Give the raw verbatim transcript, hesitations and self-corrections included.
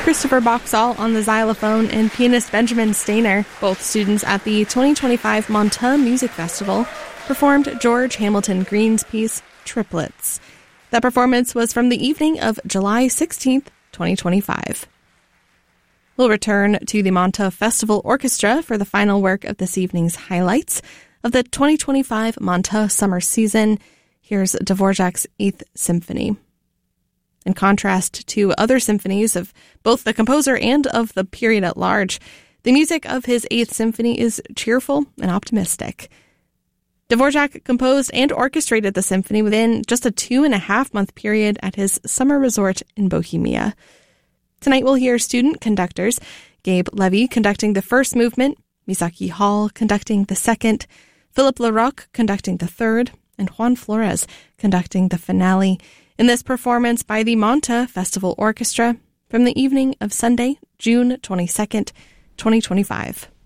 Christopher Boxall on the xylophone, and pianist Benjamin Stainer, both students at the twenty twenty-five Monta Music Festival, performed George Hamilton Green's piece, Triplets. That performance was from the evening of July sixteenth, twenty twenty-five. We'll return to the Monta Festival Orchestra for the final work of this evening's highlights of the twenty twenty-five Monta summer season. Here's Dvorak's Eighth Symphony. In contrast to other symphonies of both the composer and of the period at large, the music of his Eighth Symphony is cheerful and optimistic. Dvorak composed and orchestrated the symphony within just a two-and-a-half-month period at his summer resort in Bohemia. Tonight we'll hear student conductors, Gabe Levy conducting the first movement, Misaki Hall conducting the second, Philip Larocque conducting the third, and Juan Flores conducting the finale, in this performance by the Monta Festival Orchestra from the evening of Sunday, June twenty-second, twenty twenty-five.